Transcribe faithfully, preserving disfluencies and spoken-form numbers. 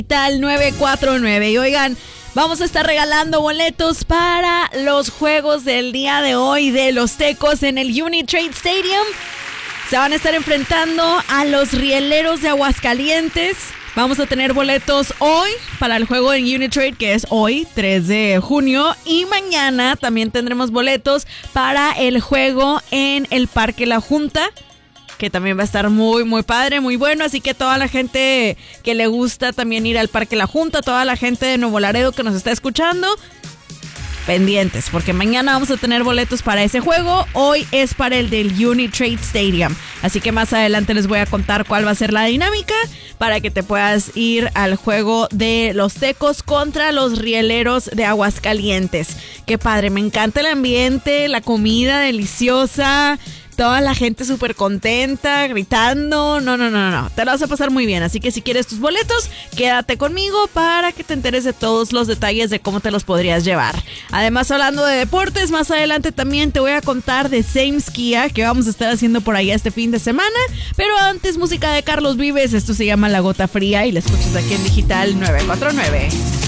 Tal nueve cuatro nueve. Y oigan, vamos a estar regalando boletos para los juegos del día de hoy de los Tecos en el Unitrade Stadium. Se van a estar enfrentando a los Rieleros de Aguascalientes. Vamos a tener boletos hoy para el juego en Unitrade, que es hoy, tres de junio. Y mañana también tendremos boletos para el juego en el Parque La Junta, que también va a estar muy, muy padre, muy bueno. Así que toda la gente que le gusta también ir al Parque La Junta, toda la gente de Nuevo Laredo que nos está escuchando, pendientes, porque mañana vamos a tener boletos para ese juego. Hoy es para el del Unitrade Stadium. Así que más adelante les voy a contar cuál va a ser la dinámica para que te puedas ir al juego de los Tecos contra los Rieleros de Aguascalientes. Qué padre, me encanta el ambiente, la comida deliciosa, toda la gente súper contenta, gritando. No, no, no, no. Te lo vas a pasar muy bien. Así que si quieres tus boletos, quédate conmigo para que te enteres de todos los detalles de cómo te los podrías llevar. Además, hablando de deportes, más adelante también te voy a contar de Sames Kia, que vamos a estar haciendo por allá este fin de semana. Pero antes, música de Carlos Vives. Esto se llama La Gota Fría y la escuchas aquí en Digital nueve cuatro nueve.